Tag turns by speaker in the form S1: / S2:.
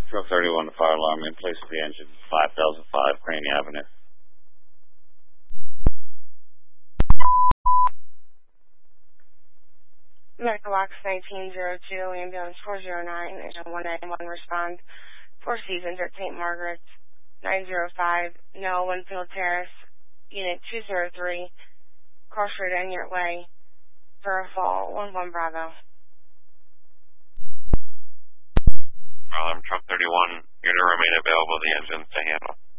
S1: Truck 31, the fire alarm in place of the engine, 5005 Crane Avenue.
S2: Medical Box 1902, ambulance 409, and 191 respond. Four Seasons at St. Margaret's, 905, Noah Winfield Terrace, Unit 203, Cross Street Enyart Way, Verifall, 11 Bravo.
S3: Alarm Truck 31, you're to remain available, the engines to handle.